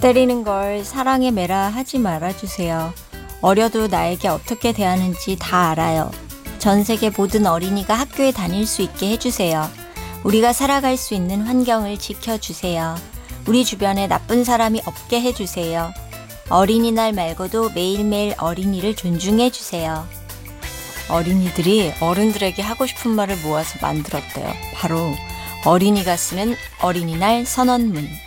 때리는 걸 사랑의 매라 하지 말아주세요. 어려도 나에게 어떻게 대하는지 다 알아요. 전 세계 모든 어린이가 학교에 다닐 수 있게 해주세요. 우리가 살아갈 수 있는 환경을 지켜주세요. 우리 주변에 나쁜 사람이 없게 해주세요. 어린이날 말고도 매일매일 어린이를 존중해주세요. 어린이들이 어른들에게 하고 싶은 말을 모아서 만들었대요. 바로 어린이가 쓰는 어린이날 선언문.